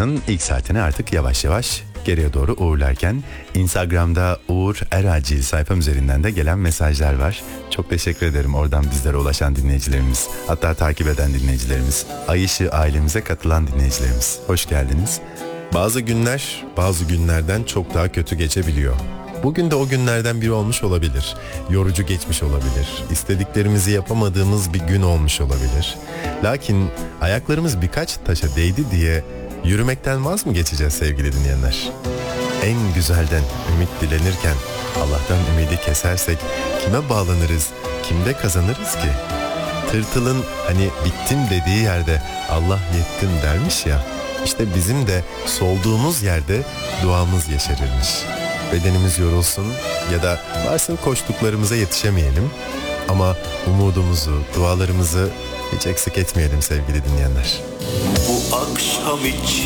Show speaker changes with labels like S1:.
S1: haftanın ilk saatini artık yavaş yavaş geriye doğru uğurlarken Instagram'da Uğur Eracil sayfam üzerinden de gelen mesajlar var. Çok teşekkür ederim oradan bizlere ulaşan dinleyicilerimiz, hatta takip eden dinleyicilerimiz, Ay Işığı ailemize katılan dinleyicilerimiz. Hoş geldiniz.
S2: Bazı günler bazı günlerden çok daha kötü geçebiliyor. Bugün de o günlerden biri olmuş olabilir. Yorucu geçmiş olabilir. İstediklerimizi yapamadığımız bir gün olmuş olabilir. Lakin ayaklarımız birkaç taşa değdi diye yürümekten vaz mı geçeceğiz sevgili dinleyenler? En güzelden ümit dilenirken Allah'tan ümidi kesersek kime bağlanırız, kimde kazanırız ki? Tırtılın hani bittim dediği yerde Allah yettim dermiş ya. İşte bizim de solduğumuz yerde duamız yeşerirmiş. Bedenimiz yorulsun ya da varsın koştuklarımıza yetişemeyelim. Ama umudumuzu, dualarımızı hiç eksik etmeyelim sevgili dinleyenler.
S3: Bu akşam için